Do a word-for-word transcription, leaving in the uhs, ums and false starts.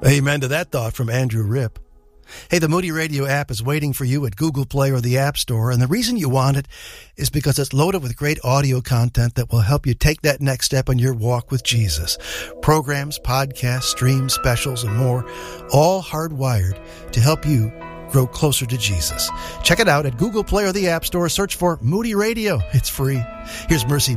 Amen to that thought from Andrew Ripp. Hey, the Moody Radio app is waiting for you at Google Play or the App Store, and the reason you want it is because it's loaded with great audio content that will help you take that next step on your walk with Jesus. Programs, podcasts, streams, specials, and more, all hardwired to help you grow closer to Jesus. Check it out at Google Play or the App Store. Search for Moody Radio. It's free. Here's Mercy